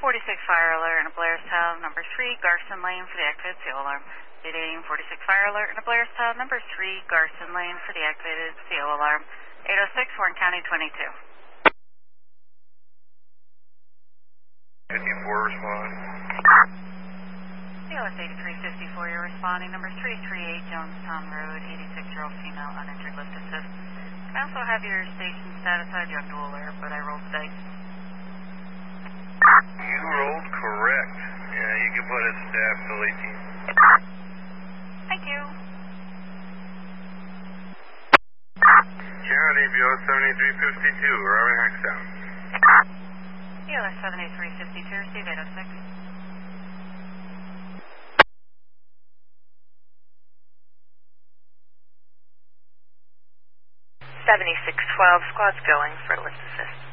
46 fire alert in a Blairstown, number 3, Garson Lane for the activated CO alarm. Dating 46 fire alert in a Blairstown, number 3, Garson Lane for the activated CO alarm. 806, Warren County 22. 54 respond. COS 8354, you're responding. Number 338 Jonestown Road, 86-year-old female, uninjured, lift assist. Can I also have your station status? I had you on dual air, but I rolled the dice. You rolled correct. Yeah, you can put it staff till 18. Thank you. County BO 7352, Robert Hackstown. COS 78352, receive 806. 7612, squad's going for lift assist.